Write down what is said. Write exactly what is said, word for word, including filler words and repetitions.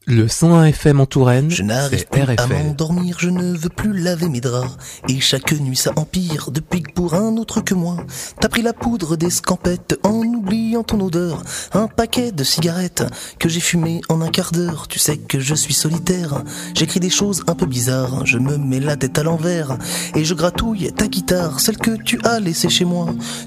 Le cent un F M en Touraine, Je n'arrive c'est plus R F à L. m'endormir, je ne veux plus laver mes draps. Et chaque nuit ça empire, depuis que pour un autre que moi t'as pris la poudre des scampettes en oubliant ton odeur. Un paquet de cigarettes que j'ai fumé en un quart d'heure. Tu sais que je suis solitaire, j'écris des choses un peu bizarres. Je me mets la tête à l'envers et je gratouille ta guitare, celle que tu as laissée chez moi.